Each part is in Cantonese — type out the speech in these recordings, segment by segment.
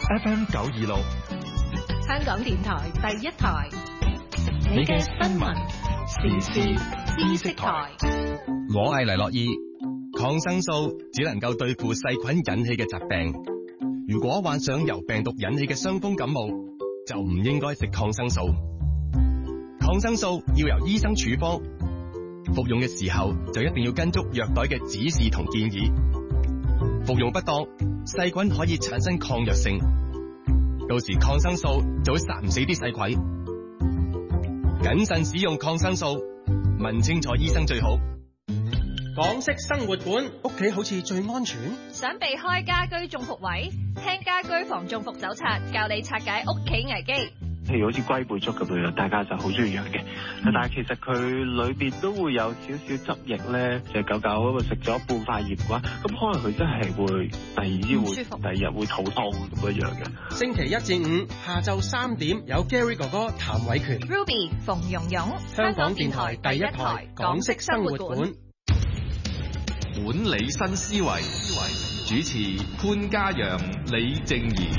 FM 926， 香港電台第一台， 你嘅新聞時事知識台。 我係黎樂意。抗生素只能夠對付細菌引起嘅疾病。如果患上由病毒引起嘅傷風感冒，就唔應該食抗生素。抗生素要由醫生處方，服用嘅時候就一定要跟足藥袋嘅指示同建議。服用不當，細菌可以產生抗藥性，到時抗生素就會殺唔死啲細菌。謹慎使用抗生素，問清楚醫生最好。 港式生活館，屋企好似最安全。 想避開家居中伏位，聽家居防中伏手冊，教你拆解屋企危機。 譬如好似龜背竹咁樣，大家就好中意養嘅。但係其實佢裏邊都會有少少汁液咧，隻狗狗咁啊食咗半塊葉嘅話，咁可能佢真係會第二日會肚痛咁樣嘅。 星期一至五下晝3點有 Gary 哥哥譚偉權 Ruby 馮蓉蓉， 香港電台第一台港式生活館。 管理新思維，主持潘嘉陽、李靜宜。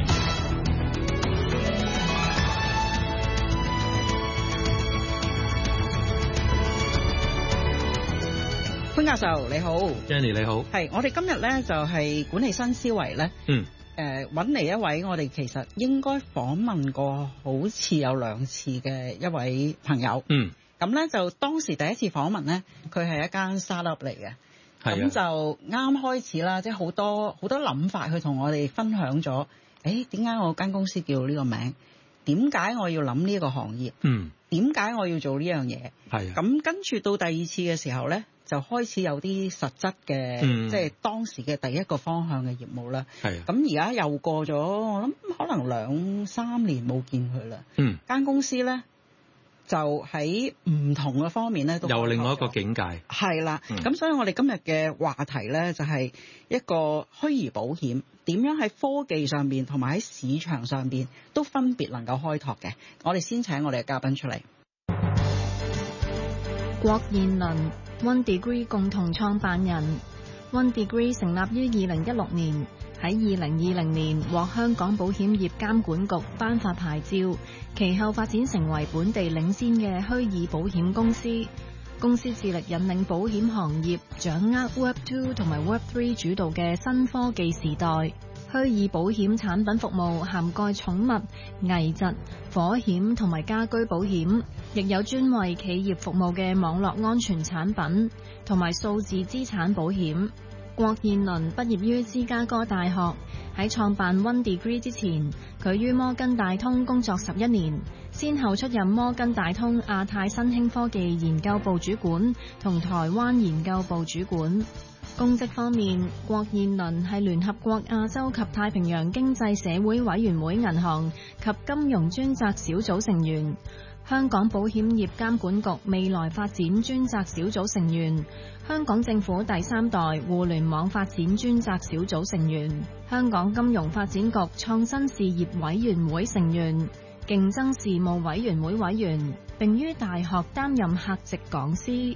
潘教授你好 ，Jenny 你好， 係我哋今日咧就係管理新思維咧，揾嚟一位我哋其實應該訪問過好似有2次嘅一位朋友，咁咧就當時第一次訪問咧，佢係一間 startup 嚟嘅。咁就啱開始啦，即係好多諗法，佢同我哋分享咗。點解我間公司叫呢個名？點解我要諗呢個行業？點解我要做呢樣嘢？咁跟住到第2次嘅時候咧，就開始有啲實質嘅，即係當時嘅第一個方向嘅業務啦。咁而家又過咗，我諗可能2-3年冇見佢啦。間公司咧。就喺唔同嘅方面咧，都有另外一個境界。係啦，咁所以我哋今日嘅話題咧，就係一個虛擬保險點樣喺科技上邊同埋喺市場上邊都分別能夠開拓嘅。我哋先請我哋嘅嘉賓出嚟。 郭彥麟 One Degree 共同創辦人。One Degree 成立於2016年。喺2020年獲香港保險業監管局頒發牌照，其後發展成為本地領先嘅虛擬保險公司。公司致力引領保險行業掌握 Web 2同埋 Web 3主導嘅新科技時代。虛擬保險產品服務涵蓋寵物、危疾、火險同埋家居保險，亦有專為企業服務嘅網絡安全產品同埋數字資產保險。郭彥麟畢業於芝加哥大學，喺創辦 One Degree 之前，佢於摩根大通工作11年，先後出任摩根大通亞太新興科技研究部主管同台灣研究部主管。公職方面，郭彥麟係聯合國亞洲及太平洋經濟社會委員會銀行及金融專責小組成員，香港保險業監管局未來發展專責小組成員，香港政府第3代互聯網發展專責小組成員，香港金融發展局創新事業委員會成員，競爭事務委員會委員，並於大學擔任客席講師。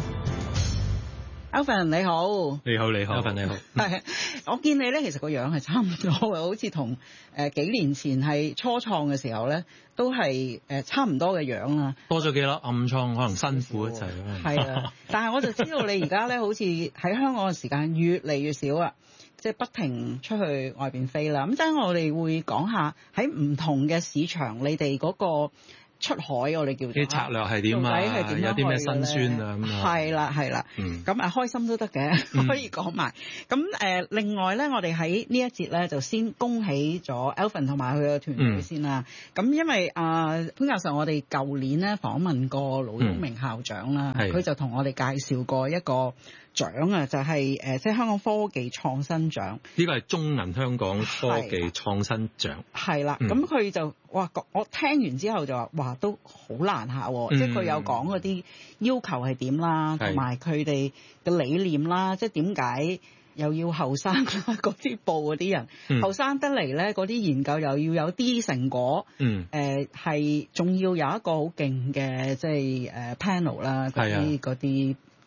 Alvin 你好， 你好 Alvin 你好。 我見你咧，其實個樣係差唔多嘅，好似同幾年前係初創嘅時候咧，都係差唔多嘅樣啦。 多咗幾粒暗瘡，可能辛苦一齊。 係啊，但係我就知道你而家咧，好似喺香港嘅時間越嚟越少啊，即係不停出去外邊飛啦。咁即係我哋會講下喺唔同嘅市場，你哋嗰個出海我哋叫做啲策略係點啊？有啲咩辛酸啊？咁啊， 係啦，咁開心都得嘅，可以講埋。咁另外咧，我哋喺呢一節咧就先恭喜咗 Alvin 同埋佢嘅團隊先啦。咁因為潘教授，我哋舊年咧訪問過盧煜明校長啦，佢就同我哋介紹過一個獎啊，就係即係香港科技創新獎。 呢個係中銀香港科技創新獎。係啦， 咁佢就哇，我聽完之後就話哇，都好難下喎。即係佢有講嗰啲要求係點啦，同埋佢哋嘅理念啦，即係點解又要後生啦？嗰啲報嗰啲人後生得嚟咧，嗰啲研究又要有啲成果，係仲要有一個好勁嘅即係panel 啦，嗰啲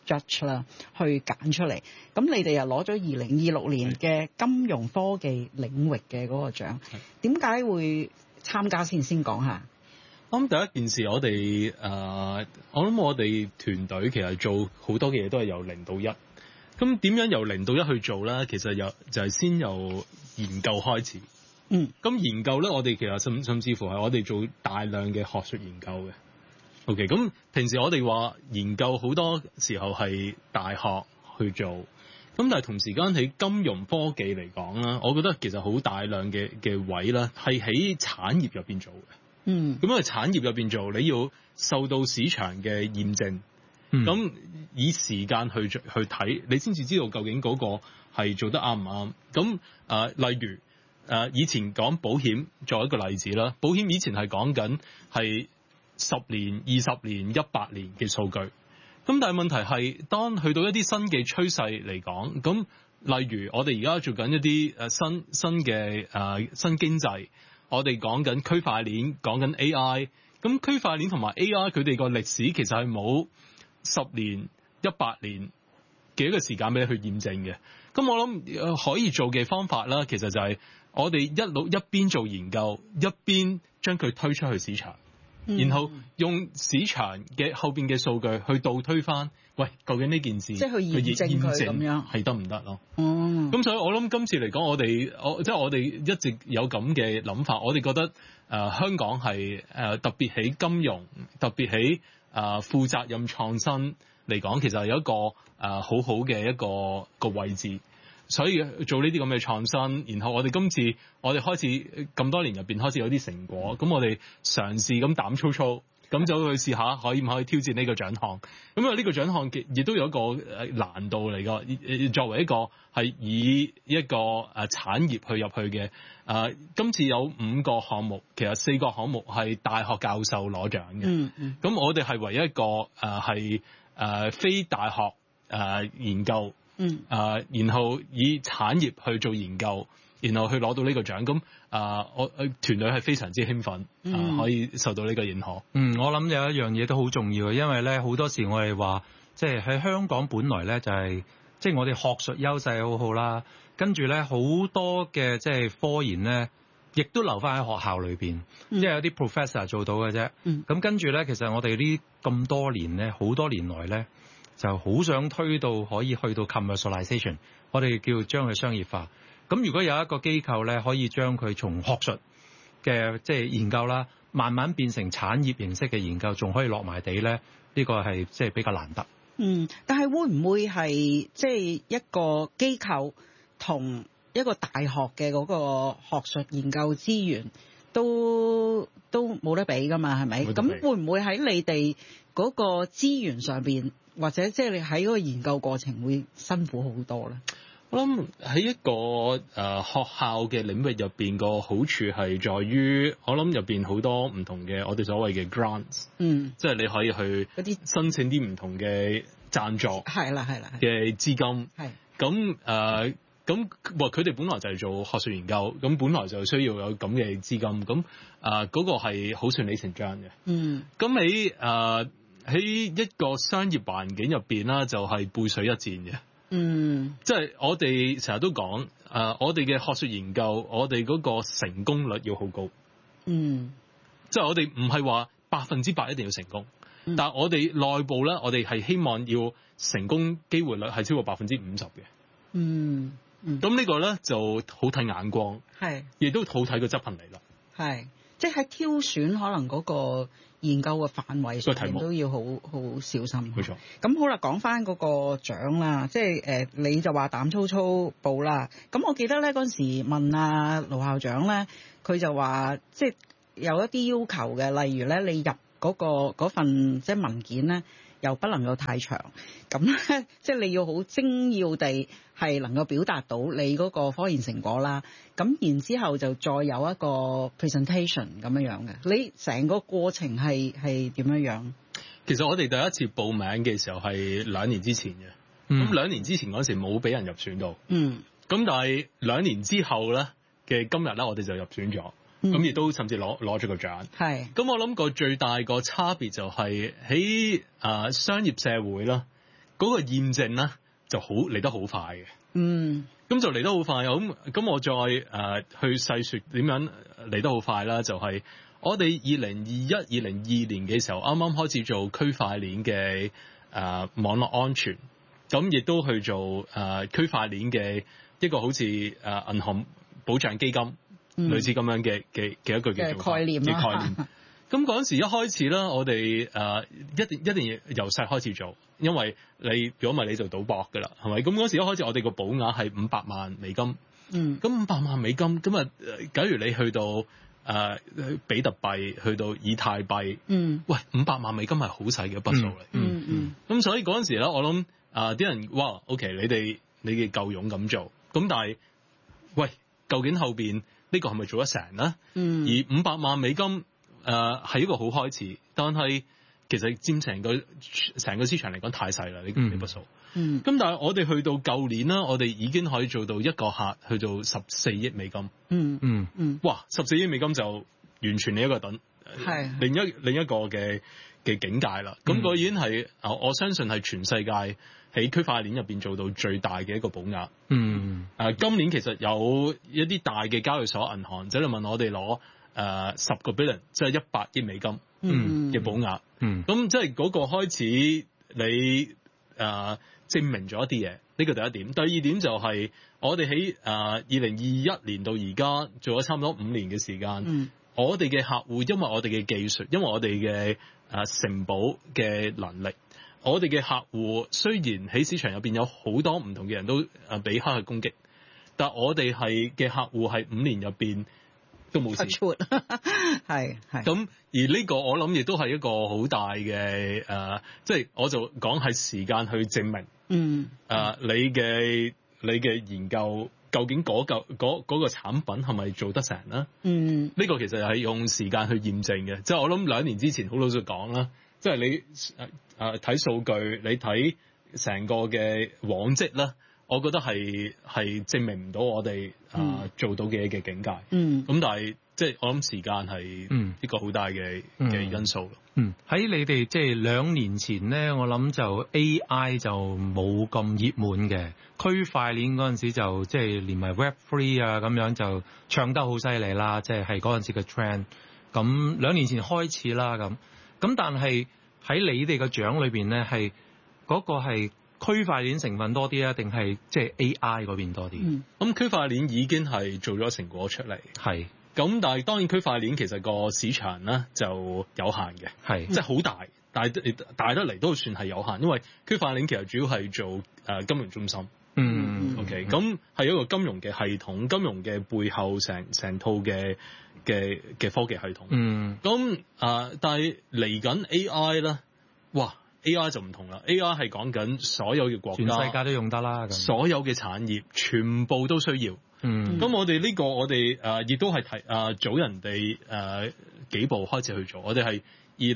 judge 啦，去揀出嚟。咁你哋又攞咗2026年嘅金融科技領域嘅嗰個獎，點解會參加先講下？ 我諗第一件事，我諗我哋團隊其實做好多嘅嘢都係由0到1。咁點樣由0到1去做咧？其實就係先由研究開始。咁研究咧，我哋其實甚至乎係我哋做大量嘅學術研究嘅。OK， 咁平時我哋話研究好多時候係大學去做，咁但係同時間喺金融科技嚟講啦，我覺得其實好大量嘅位啦，係喺產業入邊做嘅。咁喺產業入邊做，你要受到市場嘅驗證，咁以時間去睇，你先至知道究竟嗰個係做得啱唔啱。咁例如以前講保險作為一個例子啦，保險以前係講緊係10年、20年、100年嘅數據，咁但係問題係當去到一啲新嘅趨勢嚟講，咁例如我哋而家做緊一啲新嘅新經濟。我哋講緊區塊鏈，講緊 AI， 咁區塊鏈同埋 AI 佢哋個歷史其實係冇10年、100年嘅一個時間俾你去驗證嘅。咁我諗可以做嘅方法啦，其實就係我哋一邊做研究，一邊將佢推出去市場，然後用市場嘅後邊嘅數據去倒推翻，喂，究竟呢件事即係去驗證佢咁樣係得唔得咯？咁所以我諗今次嚟講，我哋一直有咁嘅諗法，我哋覺得香港係特別喺金融，特別喺負責任創新嚟講，其實係有一個好好嘅一個位置。所以做呢啲咁嘅創新，然後我哋今次我哋開始咁多年入邊開始有啲成果，咁我哋嘗試咁膽粗粗咁就去試下可以唔可以挑戰呢個獎項。咁啊呢個獎項亦都有一個難度嚟㗎，作為一個係以一個產業去入去嘅。今次有5個項目，其實4個項目係大學教授攞獎嘅。咁我哋係唯一一個係非大學研究。然後以產業去做研究，然後去攞到呢個獎，咁我團隊係非常之興奮，可以受到呢個認可。 我諗有一樣嘢都好重要嘅，因為咧好多時我哋話，即係喺香港本來咧就係即係我哋學術優勢好好啦，跟住咧好多嘅即係科研咧，亦都留翻喺學校裏邊，即係有啲 professor 做到嘅啫。咁跟住咧，其實我哋呢咁多年咧，好多年來咧。就好想推到可以去到 commercialization， 我哋叫將佢商業化。咁如果有一個機構咧，可以將佢從學術嘅即係研究啦，慢慢變成產業形式嘅研究，仲可以落埋地咧，呢個係即係比較難得。 但係會唔會係即係一個機構同一個大學嘅嗰個學術研究資源都冇得比㗎嘛？係咪？咁會唔會喺你哋嗰個資源上邊？或者即係你喺嗰個研究過程會辛苦好多咧。 我諗喺一個學校嘅領域入邊個好處係在於，我諗入邊好多唔同嘅我哋所謂嘅 grants，即係你可以去申請啲唔同嘅贊助，係啦嘅資金。咁佢哋本來就係做學術研究，咁本來就需要有咁嘅資金，咁嗰個係好順理成章嘅。咁喺一個商業環境入邊啦，就係背水一戰嘅。即係我哋成日都講，我哋嘅學術研究，我哋嗰個成功率要好高。即係我哋唔係話100%一定要成功，但係我哋內部咧，我哋係希望要成功機會率係超過50%嘅。咁呢個咧就好睇眼光，亦都好睇個執行力啦。 即係喺挑選可能嗰個研究嘅範圍上面都要好小心。冇錯。咁好啦，講翻嗰個獎啦，即係你就話膽粗粗報啦。咁我記得咧嗰陣時問盧校長咧，佢就話即係有一啲要求嘅，例如咧你入嗰份即係文件咧，又不能夠太長，咁咧即係你要好精要地係能夠表達到你嗰個科研成果啦。咁然之後就再有一個 presentation 咁樣嘅。你成個過程係點樣？ 其實我哋第一次報名嘅時候係2年之前嘅。咁2年之前嗰時冇俾人入選到。咁但係2年之後咧嘅今日咧，我哋就入選咗。咁亦都甚至攞咗個獎。咁我諗個最大個差別就係喺商業社會啦， 嗰個驗證咧就好嚟得好快嘅。咁就嚟得好快。咁我再去細説點樣嚟得好快啦，就係、我哋2021、2022年嘅時候，啱啱開始做區塊鏈嘅網絡安全，咁亦都去做區塊鏈嘅一個好似銀行保障基金、類似咁樣嘅一個叫做概念啦。 概念。咁嗰陣時一開始啦，我哋一定要由細開始做，因為如果唔係你就賭博㗎啦，係咪？咁嗰陣時一開始我哋個保額係500萬美金。咁500萬美金，咁啊，假如你去到比特幣，去到以太幣，喂，500萬美金係好細嘅一筆數嚟。咁所以嗰陣時咧，我諗啲人哇 ，OK， 你哋夠勇咁做，咁但係喂，究竟後邊呢個係咪做得成咧？而500萬美金係一個好開始，但係其實佔成個市場嚟講太細啦，呢筆數。咁但係我哋去到舊年啦，我哋已經可以做到一個客去到14億美金。哇，14億美金就完全另一個另一個嘅境界啦。咁嗰已經係我相信係全世界喺區塊鏈入邊做到最大嘅一個保額。今年其實有一啲大嘅交易所銀行就嚟問我哋攞10個 billion， 即係100億美金嘅保額。咁即係嗰個開始你證明咗一啲嘢，呢個第一點。第二點就係我哋喺2021年到而家做咗差唔多5年嘅時間，我哋嘅客戶因為我哋嘅技術，因為我哋嘅承保嘅能力，我哋嘅客戶雖然喺市場入邊有好多唔同嘅人都俾黑客攻擊，但我哋嘅客戶係5年入邊都冇事。 係咁，而呢個我諗亦都係一個好大嘅即係我就講係時間去證明。你嘅研究究竟嗰個產品係咪做得成咧？呢個其實係用時間去驗證嘅。即係我諗2年之前好老實講啦，即係你睇數據，你睇成個嘅往績啦，我覺得係證明唔到我哋做到嘅境界。咁但係即係我諗時間係一個好大嘅因素。 喺你哋即係2年前咧，我諗就 AI 就冇咁熱門嘅，區塊鏈嗰陣時就即係連埋 Web3 啊咁樣就唱得好犀利啦，即係嗰陣時嘅 trend。咁2年前開始啦咁但係喺你哋嘅獎裏邊咧，係嗰個係區塊鏈成分多啲啊，定係即係 AI 嗰邊多啲？ 咁區塊鏈已經係做咗成果出嚟。咁但係當然區塊鏈其實個市場咧就有限嘅，即係好大，但係大得嚟都算係有限，因為區塊鏈其實主要係做金融中心。OK，咁係一個金融嘅系統，金融嘅背後成套嘅科技系統。咁但係嚟緊 AI 咧，哇 AI 就唔同啦 ，AI 係講緊所有嘅國家， 全世界都用得啦， 所有嘅產業全部都需要。咁我哋呢個我哋亦都係早人哋幾步開始去做。我哋係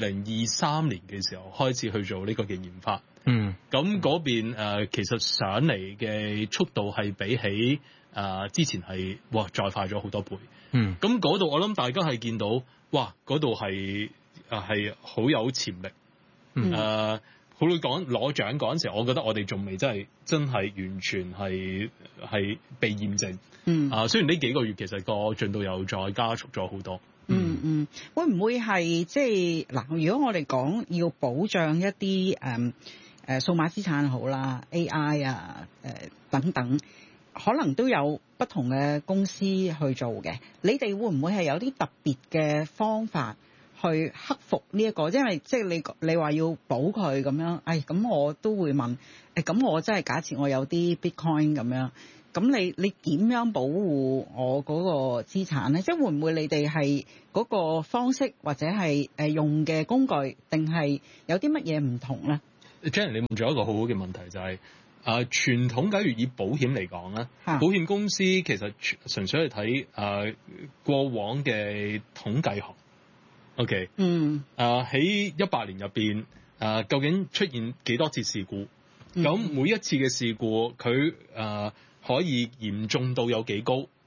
2023年嘅時候開始去做呢個嘅研發。咁嗰邊其實上嚟嘅速度係比起之前係再快咗好多倍。咁嗰度我諗大家係見到，哇嗰度係好有潛力。好老講攞獎嗰陣時，我覺得我哋仲未真係完全係被驗證。雖然呢幾個月其實個進度又再加速咗好多。 會唔會係即係嗱？如果我哋講要保障一啲數碼資產好啦 ，AI 啊等等，可能都有不同嘅公司去做嘅。你哋會唔會係有啲特別嘅方法去克服呢一個？因為即係你話要保佢咁樣，咁我都會問，咁我真係假設我有啲 Bitcoin 咁樣，咁你點樣保護我嗰個資產咧？即係會唔會你哋係嗰個方式或者係用嘅工具，定係有啲乜嘢唔同咧 ？Jenny，你問咗一個好好嘅問題，就係傳統假如以保險嚟講咧，保險公司其實純粹係睇過往嘅統計學。OK，喺18年入邊，究竟出現幾多次事故？咁每一次嘅事故，佢可以嚴重到有幾高？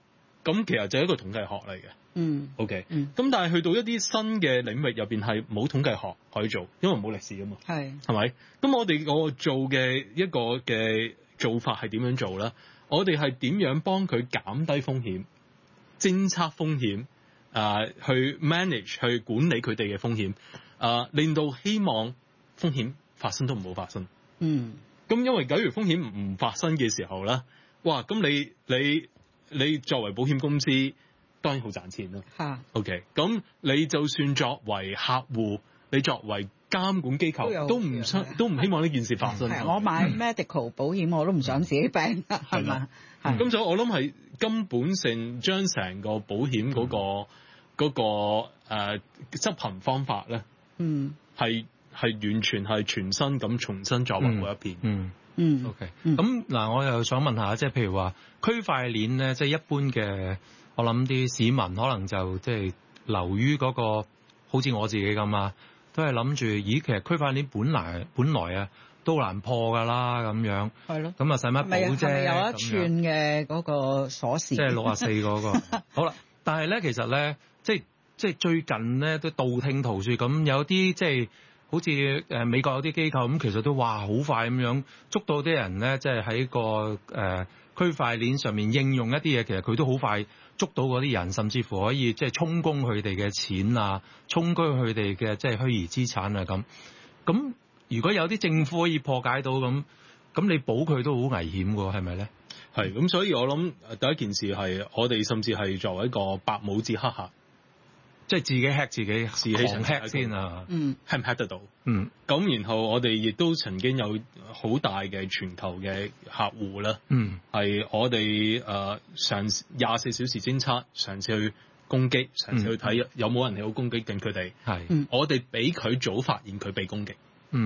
咁其實就係一個統計學嚟嘅。OK。 咁但係去到一啲新嘅領域入邊係冇統計學可以做，因為冇歷史啊嘛。係咪？咁我哋個做嘅一個嘅做法係點樣做咧？我哋係點樣幫佢減低風險、偵測風險、去 manage 去管理佢哋嘅風險，令到希望風險發生都唔好發生。咁因為假如風險唔發生嘅時候咧，哇！咁你作為保險公司當然好賺錢啦。OK。咁你就算作為客戶，你作為監管機構都唔希望呢件事發生。 我買 medical 保險我都唔想自己病，係嘛？ 咁所以我諗係根本性將成個保險嗰個執行方法咧，係完全係全新咁重新作為過一遍。 OK。咁嗱，我又想問下，即係譬如話區塊鏈咧，即係一般嘅，我諗啲市民可能就即係流於嗰個，好似我自己咁啊，都係諗住，咦，其實區塊鏈本來啊都難破㗎啦，咁樣。係咯。咁啊，使乜保啫？係咪有一串嘅嗰個鎖匙？即係64嗰個。好啦，但係咧，其實咧，即係最近咧都道聽途說咁，有啲即係好似美國有啲機構咁，其實都話好快咁樣捉到啲人咧，即係喺個區塊鏈上面應用一啲嘢，其實佢都好快捉到嗰啲人，甚至乎可以即係充公佢哋嘅錢啊，充公佢哋嘅即係虛擬資產啊咁。咁如果有啲政府可以破解到咁你保佢都好危險㗎，係咪咧？ 係咁，所以我諗第一件事係我哋甚至係作為一個白帽子黑客。 即係自己 hack 自己狂 hack 先啊 ，hack 唔 hack 得到？咁然後我哋亦都曾經有好大嘅全球嘅客戶啦，係我哋嘗24小時偵測，嘗試去攻擊，嘗試去睇有冇人係好攻擊緊佢哋。我哋俾佢早發現佢被攻擊。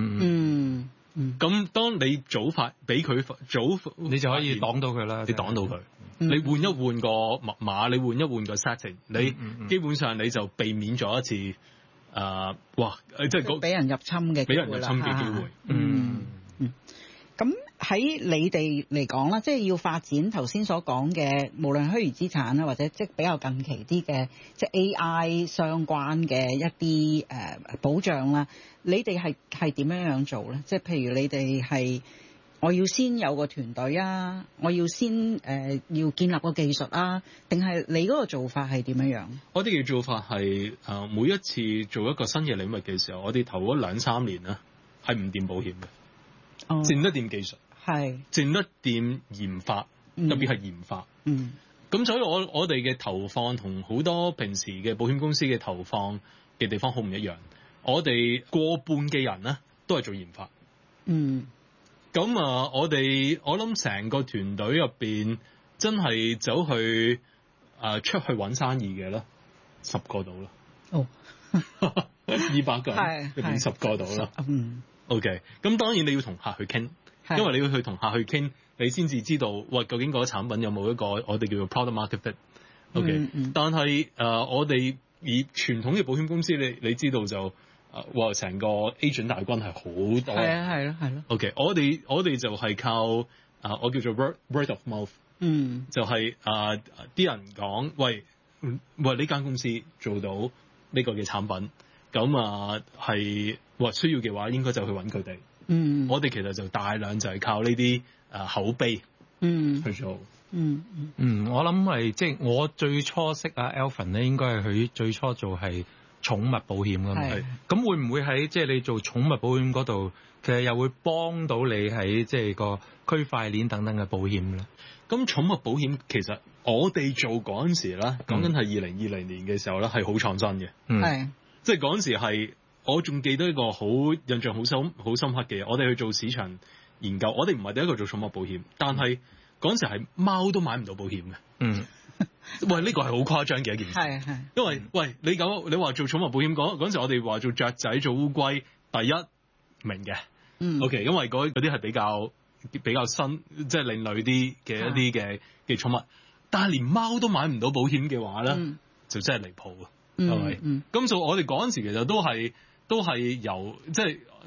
咁當你俾佢早， 你就可以擋到佢啦。 你擋到佢。你換一換個密碼，你換一換個 setting，你基本上你就避免咗一次即係俾人入侵嘅機會。咁喺你哋嚟講啦，即係要發展頭先所講嘅，無論虛擬資產啦，或者即係比較近期啲嘅，即係 AI 相關嘅一啲保障啦，你哋係點樣做咧？即係譬如你哋係。我要先有個團隊啊，我要先要建立個技術啊，定係你嗰個做法係點樣？ 我哋嘅做法係每一次做一個新嘅領域嘅時候，我哋頭嗰2-3年咧係唔掂保險嘅，淨得掂技術，係淨得掂研發，特別係研發。咁所以我哋嘅投放同好多平時嘅保險公司嘅投放嘅地方好唔一樣。我哋過半嘅人咧都係做研發。咁我諗成個團隊入邊真係走去出去揾生意嘅啦，10個到啦。200個人入邊10個到啦。OK， 咁當然你要同客去傾，因為你要去同客去傾，你先至知道喂究竟嗰個產品有冇一個我哋叫做 product market fit。OK，但係我哋以傳統嘅保險公司，你知道就。成個 agent 大軍係好多，係咯。OK， 我哋就係靠我叫做 word of mouth，就係啲人講，喂呢間公司做到呢個嘅產品，咁係需要嘅話，應該就去揾佢哋。我哋其實就大量就係靠呢啲口碑去做。 我諗係即係我最初識阿 Alvin 咧，應該係佢最初做係寵物保險㗎嘛，咁會唔會喺即係你做寵物保險嗰度，其實又會幫到你喺即係個區塊鏈等等嘅保險咧？ 咁寵物保險其實我哋做嗰陣時咧，講緊係2020年嘅時候咧，係好創新嘅，即係嗰陣時係我仲記得一個印象好深刻嘅嘢，我哋去做市場研究，我哋唔係第一個做寵物保險，但係嗰陣時係貓都買唔到保險嘅。喂，呢個係好誇張嘅一件事，因為喂你話做寵物保險嗰陣時，我哋話做雀仔做烏龜，第一明嘅，OK， 因為嗰啲係比較新，即係另類啲嘅一啲嘅寵物，但係連貓都買唔到保險嘅話咧，就真係離譜啊，係咪？咁所以我哋嗰陣時其實都係由即係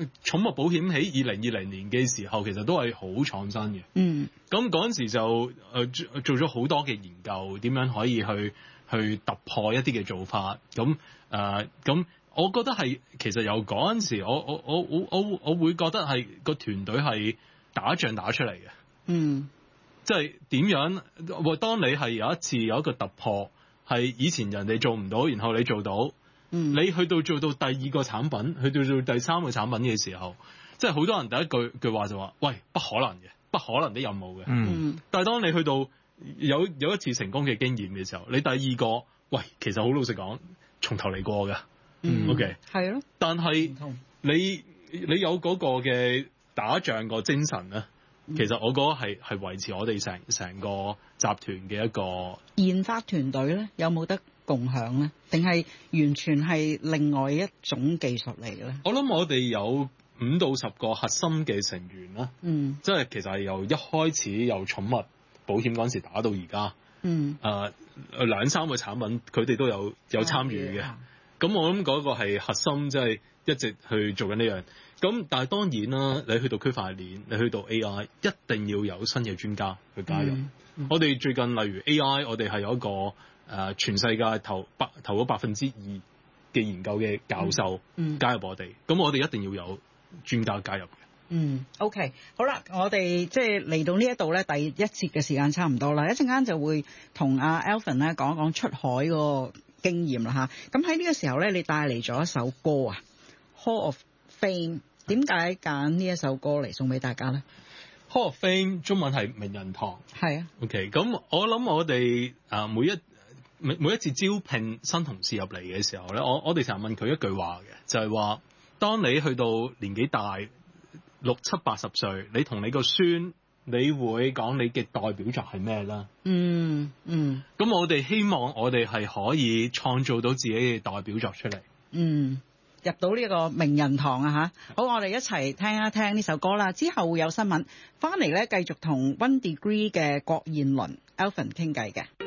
寵物保險喺2020年嘅時候，其實都係好創新嘅。咁嗰陣時就做咗好多嘅研究，點樣可以去突破一啲嘅做法。咁我覺得係其實由嗰陣時，我會覺得係個團隊係打仗打出嚟嘅。即係點樣？當你係有一次有一個突破，係以前人哋做唔到，然後你做到。你去到做到第二個產品，去到做第三個產品嘅時候，即係好多人第一句話就話：喂，不可能的任務嘅。但係當你去到有一次成功嘅經驗嘅時候，你第二個，喂，其實好老實講，從頭嚟過㗎。OK， 係咯。 但係你有嗰個嘅打仗個精神咧，其實我覺得係維持我哋成個集團嘅一個研發團隊咧，有冇得共享咧？定係完全係另外一種技術嚟嘅咧？ 我諗我哋有5到10個核心嘅成員啦。即係其實係由一開始由寵物保險嗰陣時打到而家。2-3個產品佢哋都有參與嘅。咁我諗嗰個係核心，即係一直去做緊呢樣。咁但係當然啦，你去到區塊鏈，你去到 AI，一定要有新嘅專家去加入。我哋最近例如 AI，我哋係有一個全世界投咗2%嘅研究嘅教授加入我哋。咁我哋一定要有專家加入嘅。 OK， 好啦，我哋即係嚟到呢一度咧，第一節嘅時間差唔多啦，一陣間就會同阿 Alvin 咧講一講出海個經驗啦嚇。咁喺呢個時候咧，你帶嚟咗一首歌啊，《Hall of Fame》。點解揀呢一首歌嚟送俾大家咧？ Hall of Fame 中文係名人堂。 係啊。 OK， 咁我諗我哋每一次招聘新同事入嚟嘅時候咧，我哋成日問佢一句話嘅，就係話：當你去到年紀大6、7、80歲，你同你個孫，你會講你嘅代表作係咩啦？咁我哋希望我哋係可以創造到自己嘅代表作出嚟。 入到呢個名人堂啊嚇！好，我哋一齊聽一聽呢首歌啦。之後會有新聞，翻嚟咧繼續同 One Degree 嘅郭彥麟 Alvin 傾偈嘅。